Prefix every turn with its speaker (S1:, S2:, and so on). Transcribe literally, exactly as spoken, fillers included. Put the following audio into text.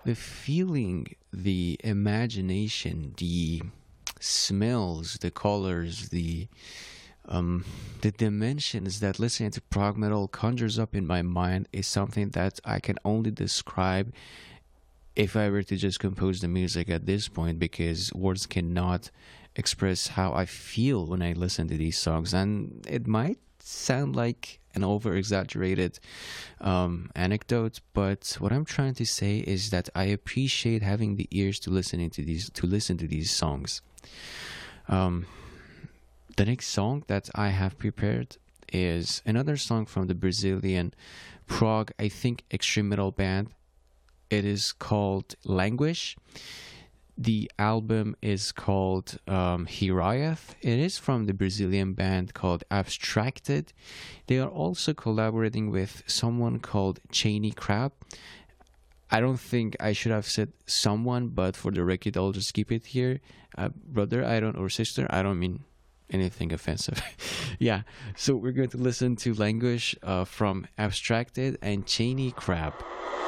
S1: the feeling, the imagination, the smells, the colors, the um, the dimensions that listening to prog metal conjures up in my mind is something that I can only describe if I were to just compose the music at this point, because words cannot express how I feel when I listen to these songs. And it might sound like an over exaggerated um, anecdote, but what I'm trying to say is that I appreciate having the ears to listening to these to listen to these songs. Um, the next song that I have prepared is another song from the Brazilian prog, I think, extreme metal band. It is called Languish. The album is called um, Hiraeth. It is from the Brazilian band called Abstracted. They are also collaborating with someone called Cheney Crab. I don't think I should have said someone, but for the record, I'll just keep it here. Uh, brother, I don't, or sister, I don't mean anything offensive. Yeah, so we're going to listen to Languish uh, from Abstracted and Cheney Crab.